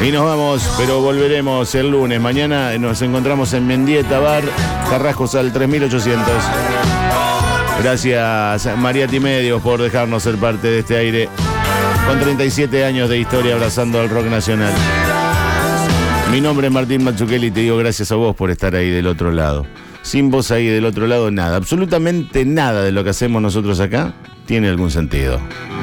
Y nos vamos, pero volveremos el lunes. Mañana nos encontramos en Mendieta Bar, Carrascos al 3800. Gracias, María Timedios, por dejarnos ser parte de este aire. Con 37 años de historia abrazando al rock nacional. Mi nombre es Martín Mazzucchelli y te digo gracias a vos por estar ahí del otro lado. Sin vos ahí del otro lado, nada, absolutamente nada de lo que hacemos nosotros acá tiene algún sentido.